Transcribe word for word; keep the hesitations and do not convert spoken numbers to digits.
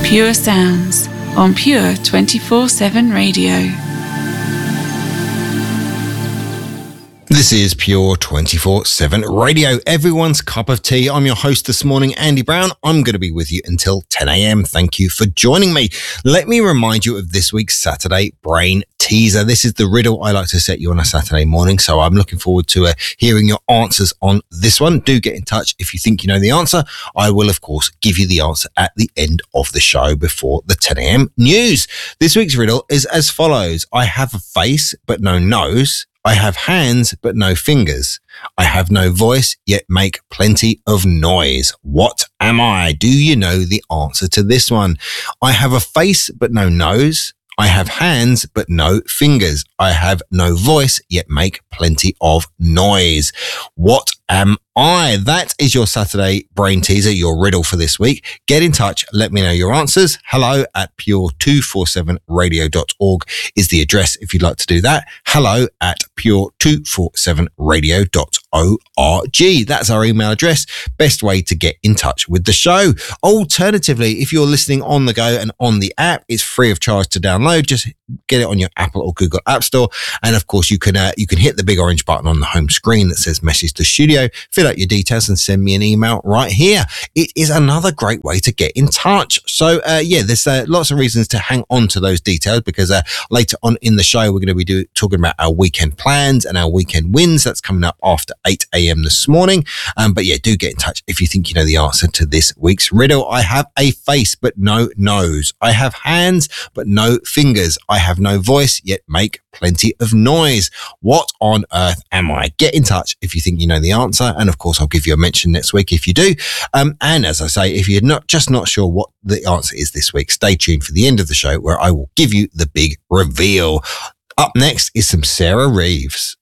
Pure Sounds on Pure twenty-four seven Radio. This is Pure twenty-four seven Radio, everyone's cup of tea. I'm your host this morning, Andy Brown. I'm going to be with you until ten a.m. Thank you for joining me. Let me remind you of this week's Saturday Brain Teaser. This is the riddle I like to set you on a Saturday morning, so I'm looking forward to uh, hearing your answers on this one. Do get in touch if you think you know the answer. I will, of course, give you the answer at the end of the show before the ten a.m. news. This week's riddle is as follows. I have a face, but no nose. I have hands, but no fingers. I have no voice, yet make plenty of noise. What am I? Do you know the answer to this one? I have a face, but no nose. I have hands, but no fingers. I have no voice, yet make plenty of noise. What am I? That is your Saturday Brain Teaser, your riddle for this week. Get in touch. Let me know your answers. Hello at pure two forty-seven radio dot org is the address if you'd like to do that. Hello at pure two forty-seven radio dot org. That's our email address. Best way to get in touch with the show. Alternatively, if you're listening on the go and on the app, it's free of charge to download. Just get it on your Apple or Google App Store. And of course, you can uh, you can hit the big orange button on the home screen that says message to studio, fill out your details and send me an email right here. It is another great way to get in touch. So uh, yeah, there's uh, lots of reasons to hang on to those details because uh, later on in the show, we're going to be do- talking about our weekend plans and our weekend wins. That's coming up after eight a.m. this morning. Um, but yeah, do get in touch if you think you know the answer to this week's riddle. I have a face, but no nose. I have hands, but no fingers. I have no voice, yet make plenty of noise. What on earth am I? Get in touch if you think you know the answer. And of course, I'll give you a mention next week if you do. Um, and as I say, if you're not just not sure what the answer is this week, stay tuned for the end of the show where I will give you the big reveal. Up next is some Sarah Reeves.